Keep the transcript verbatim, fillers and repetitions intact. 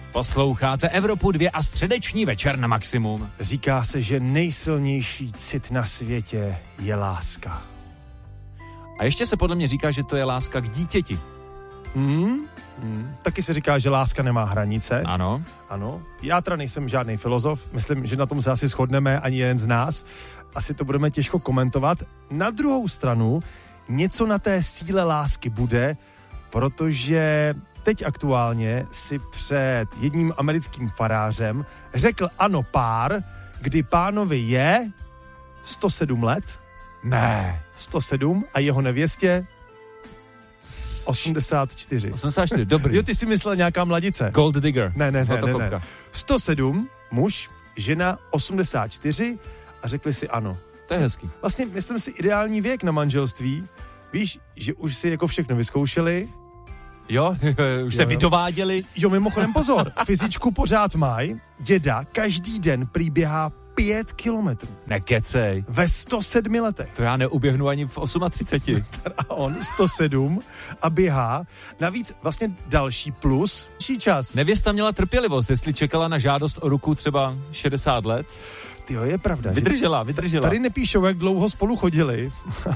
Posloucháte Evropu dva a středeční večer na maximum. Říká se, že nejsilnější cit na světě je láska. A ještě se podle mě říká, že to je láska k dítěti. Hmm? Hmm. Taky se říká, že láska nemá hranice. Ano. Ano. Já teda nejsem žádný filozof, myslím, že na tom se asi shodneme ani jeden z nás. Asi to budeme těžko komentovat. Na druhou stranu, něco na té síle lásky bude, protože teď aktuálně si před jedním americkým farářem řekl ano pár, kdy pánovi je sto sedm let. Ne. sto sedm a jeho nevěstě osmdesát čtyři. osmdesát čtyři, dobrý. Jo, ty si myslel nějaká mladice. Gold digger. Ne, ne, ne, ne, ne. sto sedm, muž, žena osmdesát čtyři a řekli si ano. To je hezký. Vlastně myslím si ideální věk na manželství. Víš, že už si jako všechno vyzkoušeli. Jo, už jo, se jo. vydováděli. Jo, mimochodem pozor, fyzičku pořád mají. Děda každý den prý běhá pět kilometrů. Nekecej. Ve sto sedmi letech. To já neuběhnu ani v třiceti osmi. A on sto sedm a běhá. Navíc vlastně další plus, další čas. Nevěsta měla trpělivost, jestli čekala na žádost o ruku třeba šedesát let. Tyjo, je pravda. Vydržela, vydržela. Tady nepíšou, jak dlouho spolu chodili.